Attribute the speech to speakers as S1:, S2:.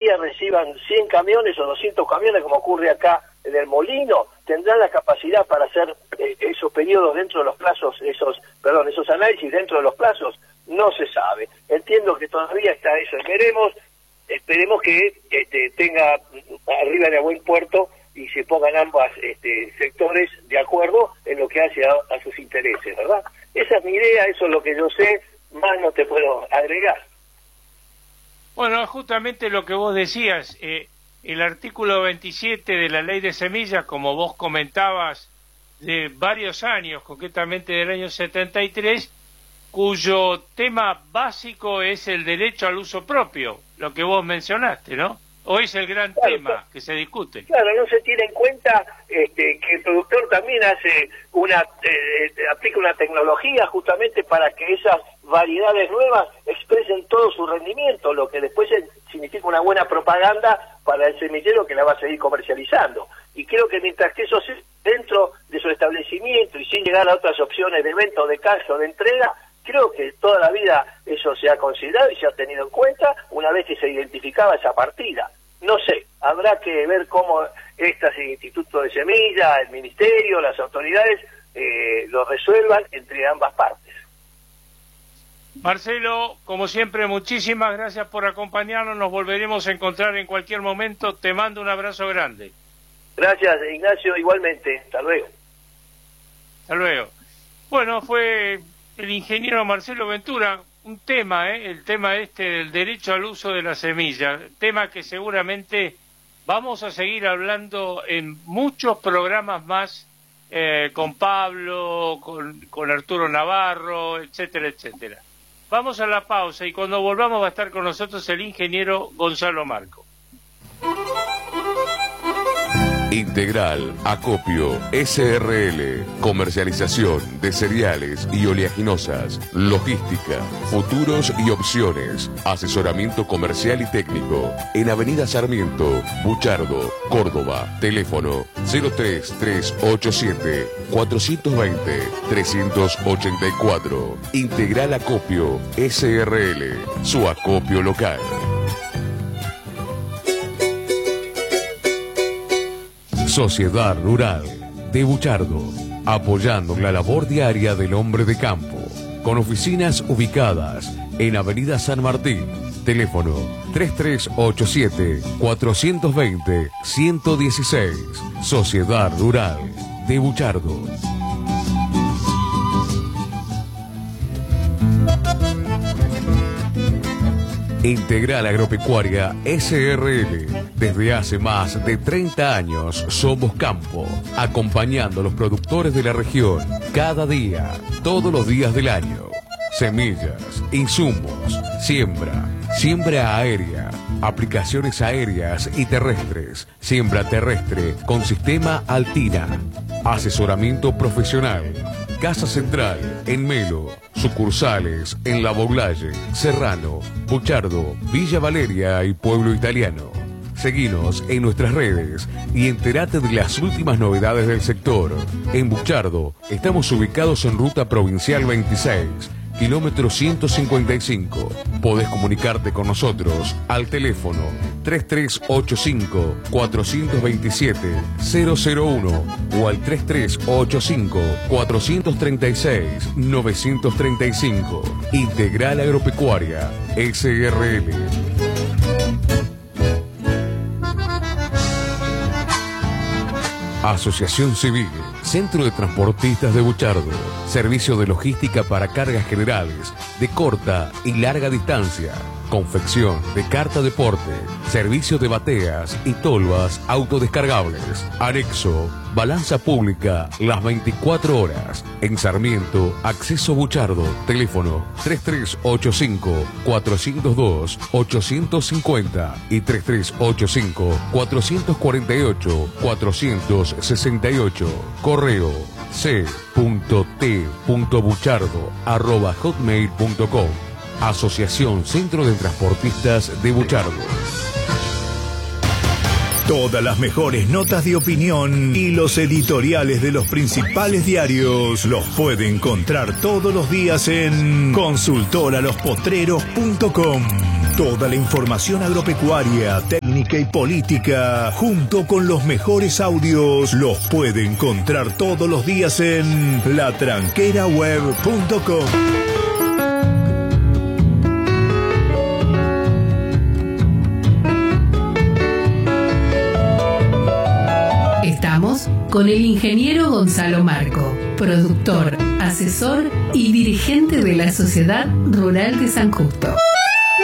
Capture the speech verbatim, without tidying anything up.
S1: día reciban cien camiones o doscientos camiones, como ocurre acá en el Molino, tendrán la capacidad para hacer eh, esos periodos dentro de los plazos, esos, perdón, esos análisis dentro de los plazos. No se sabe. Entiendo que todavía está eso. Esperemos, esperemos que este, tenga arriba de buen puerto y se pongan ambos este, sectores de acuerdo en lo que hace a, a sus intereses, ¿verdad? Esa es mi idea, eso es lo que yo sé, más no te puedo agregar.
S2: Bueno, justamente lo que vos decías, eh, el artículo veintisiete de la Ley de Semillas, como vos comentabas, de varios años, concretamente del año setenta y tres, cuyo tema básico es el derecho al uso propio, lo que vos mencionaste, ¿no? Hoy es el gran claro, tema claro. que se discute.
S1: Claro, no se tiene en cuenta este, que el productor también hace una eh, aplica una tecnología justamente para que esas variedades nuevas expresen todo su rendimiento, lo que después significa una buena propaganda para el semillero que la va a seguir comercializando. Y creo que mientras que eso sea dentro de su establecimiento y sin llegar a otras opciones de venta o de caja o de entrega, creo que toda la vida eso se ha considerado y se ha tenido en cuenta una vez que se identificaba esa partida. No sé, habrá que ver cómo estas institutos de semilla, el ministerio, las autoridades eh, lo resuelvan entre ambas partes.
S2: Marcelo, como siempre, muchísimas gracias por acompañarnos. Nos volveremos a encontrar en cualquier momento. Te mando un abrazo grande.
S1: Gracias, Ignacio, igualmente. Hasta luego.
S2: Hasta luego. Bueno, fue el ingeniero Marcelo Ventura. Un tema, ¿eh? El tema este del derecho al uso de la semilla, tema que seguramente vamos a seguir hablando en muchos programas más, eh, con Pablo, con, con Arturo Navarro, etcétera, etcétera. Vamos a la pausa y cuando volvamos va a estar con nosotros el ingeniero Gonzalo Marco.
S3: Integral Acopio S R L, comercialización de cereales y oleaginosas, logística, futuros y opciones, asesoramiento comercial y técnico, en Avenida Sarmiento, Buchardo, Córdoba, teléfono cero tres tres ocho siete, cuatro dos cero, tres ocho cuatro. Integral Acopio S R L, su acopio local. Sociedad Rural de Buchardo, apoyando la labor diaria del hombre de campo, con oficinas ubicadas en Avenida San Martín, teléfono tres tres ocho siete, cuatro dos cero, uno uno seis, Sociedad Rural de Buchardo. Integral Agropecuaria S R L. Desde hace más de treinta años somos campo, acompañando a los productores de la región cada día, todos los días del año. Semillas, insumos, siembra, siembra aérea, aplicaciones aéreas y terrestres, siembra terrestre con sistema Altina, asesoramiento profesional. Casa Central en Melo, sucursales en La Boulaye, Serrano, Buchardo, Villa Valeria y Pueblo Italiano. Seguinos en nuestras redes y entérate de las últimas novedades del sector. En Buchardo estamos ubicados en Ruta Provincial veintiséis, kilómetro ciento cincuenta y cinco. Podés comunicarte con nosotros al teléfono tres tres ocho cinco, cuatro dos siete, cero cero uno o al tres tres ocho cinco, cuatro tres seis, nueve tres cinco. Integral Agropecuaria S R L. Asociación Civil, Centro de Transportistas de Buchardo, servicio de logística para cargas generales de corta y larga distancia, confección de carta deporte, servicio de bateas y tolvas autodescargables, anexo, balanza pública las veinticuatro horas, en Sarmiento, acceso Buchardo, teléfono tres tres ocho cinco, cuatro cero dos, ocho cinco cero y tres tres ocho cinco, cuatro cuatro ocho, cuatro seis ocho, correo c punto t punto buchardo arroba hotmail punto com. Asociación Centro de Transportistas de Buchardo.
S4: Todas las mejores notas de opinión y los editoriales de los principales diarios los puede encontrar todos los días en consultor a los potreros punto com. Toda la información agropecuaria, técnica y política, junto con los mejores audios, los puede encontrar todos los días en la tranquera web punto com.
S5: Estamos con el ingeniero Gonzalo Marco, productor, asesor y dirigente de la Sociedad Rural de San Justo.